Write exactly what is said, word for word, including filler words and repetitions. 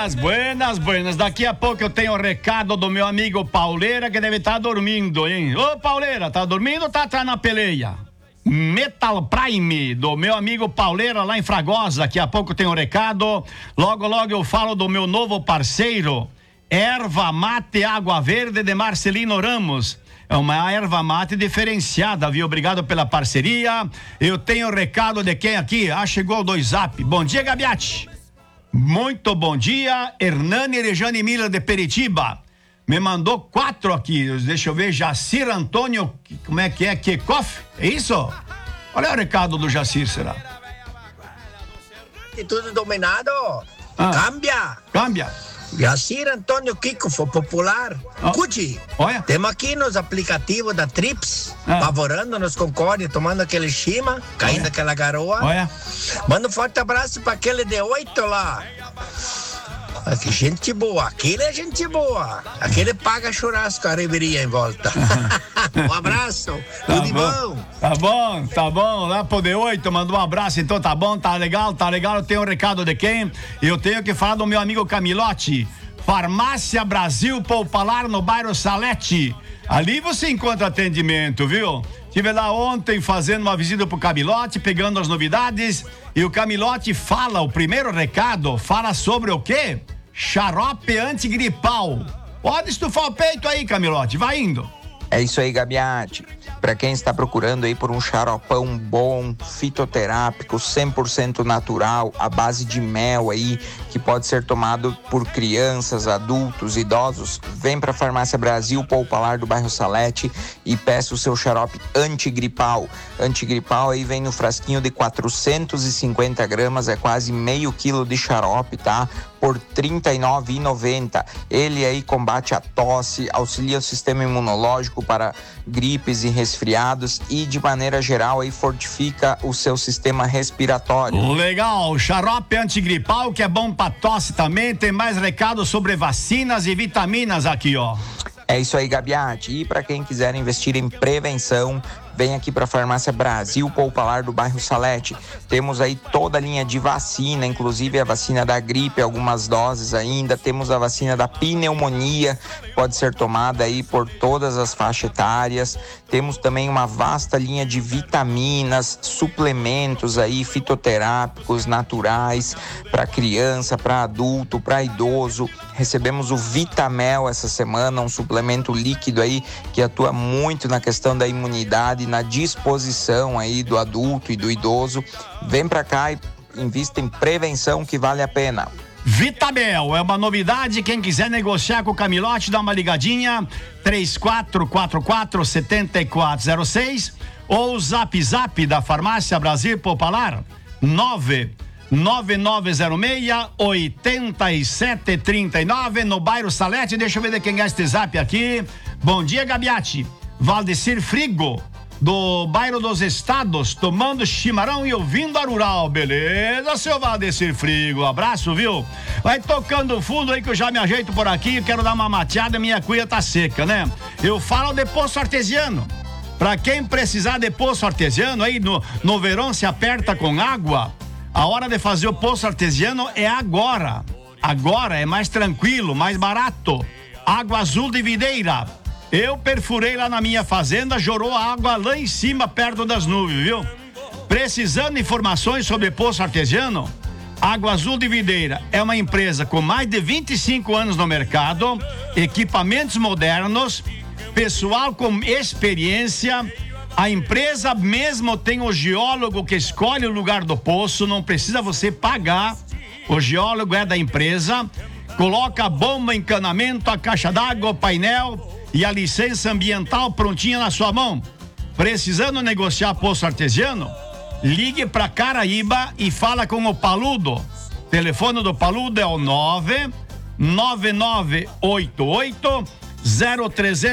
Buenas, buenas, buenas. Daqui a pouco eu tenho o recado do meu amigo Pauleira, que deve estar dormindo, hein? Ô, Pauleira, tá dormindo ou tá atrás na peleia? Metal Prime, do meu amigo Pauleira, lá em Fragosa. Daqui a pouco tem um recado. Logo, logo eu falo do meu novo parceiro, Erva Mate Água Verde, de Marcelino Ramos. É uma erva mate diferenciada, viu? Obrigado pela parceria. Eu tenho o recado de quem aqui? Ah, chegou do Zap. Bom dia, Gabiati. Muito bom dia, Hernani Rejane Miller de Peritiba. Me mandou quatro aqui. Deixa eu ver, Jacir Antônio, como é que é? Kikoff? É isso? Olha o recado do Jacir, será? E tudo dominado? Ah. Cambia! Cambia! Jacir Antônio Kiko, foi popular. Ah. Cuti, Olha. temos aqui nos aplicativos da Trips, Ah. pavorando nos Concórdia, tomando aquele chima, caindo Olha. aquela garoa. Olha. Manda um forte abraço para aquele de oito lá. Ah, que gente boa, aquele é gente boa. Aquele paga churrasco, a reveria em volta. Um abraço, tudo de bom. Tá bom, tá bom. Lá pro D oito, mandou um abraço, então tá bom, tá legal, tá legal. Eu tenho um recado de quem? Eu tenho que falar do meu amigo Camilote. Farmácia Brasil Poupalar, no bairro Salete. Ali você encontra atendimento, viu? Estive lá ontem fazendo uma visita pro Camilote, pegando as novidades. E o Camilote fala, o primeiro recado, fala sobre o quê? Xarope antigripal. Pode estufar o peito aí, Camilote, vai indo. É isso aí, Gabiati. Para quem está procurando aí por um xaropão bom, fitoterápico, cem por cento natural, à base de mel aí, que pode ser tomado por crianças, adultos, idosos, vem para a Farmácia Brasil Poupalar do bairro Salete e peça o seu xarope antigripal. Antigripal aí vem no frasquinho de quatrocentos e cinquenta gramas, é quase meio quilo de xarope, tá? Por trinta e nove reais e noventa centavos. Ele aí combate a tosse, auxilia o sistema imunológico para gripes e resfriados e, de maneira geral, aí fortifica o seu sistema respiratório. Legal, xarope antigripal que é bom para tosse também. Tem mais recados sobre vacinas e vitaminas aqui, ó. É isso aí, Gabiati. E para quem quiser investir em prevenção, vem aqui para a Farmácia Brasil Poupalar do bairro Salete. Temos aí toda a linha de vacina, inclusive a vacina da gripe, algumas doses ainda. Temos a vacina da pneumonia, pode ser tomada aí por todas as faixas etárias. Temos também uma vasta linha de vitaminas, suplementos aí fitoterápicos, naturais, para criança, para adulto, para idoso. Recebemos o Vitamel essa semana, um suplemento líquido aí que atua muito na questão da imunidade, na disposição aí do adulto e do idoso. Vem pra cá e invista em prevenção que vale a pena. Vitamel é uma novidade. Quem quiser negociar com o Camilote, dá uma ligadinha, três quatro quatro quatro, sete quatro zero seis ou o Zap Zap da Farmácia Brasil Popular, nove nove nove zero seis, oito sete três nove, no bairro Salete. Deixa eu ver de quem é este Zap aqui. Bom dia, Gabiati. Valdecir Frigo, do bairro dos Estados, tomando chimarrão e ouvindo a Rural. Beleza, seu Valdecir Frigo, abraço, viu? Vai tocando fundo aí que eu já me ajeito por aqui. Quero dar uma mateada, minha cuia tá seca, né? Eu falo de poço artesiano. Pra quem precisar de poço artesiano, aí no, no verão se aperta com água. A hora de fazer o poço artesiano é agora. Agora é mais tranquilo, mais barato. Água azul de videira. Eu perfurei lá na minha fazenda, jorou água lá em cima, perto das nuvens, viu? Precisando de informações sobre poço artesiano? Água Azul de Videira é uma empresa com mais de vinte e cinco anos no mercado, equipamentos modernos, pessoal com experiência. A empresa mesmo tem o geólogo que escolhe o lugar do poço, não precisa você pagar. O geólogo é da empresa, coloca a bomba, encanamento, a caixa d'água, o painel e a licença ambiental prontinha na sua mão. Precisando negociar poço artesiano? Ligue para Caraíba e fala com o Paludo. O telefone do Paludo é o nove nove nove oito oito zero três